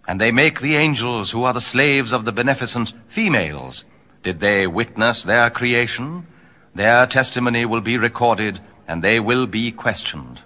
And they make the angels, who are the slaves of the beneficent, females. Did they witness their creation? Their testimony will be recorded, and they will be questioned.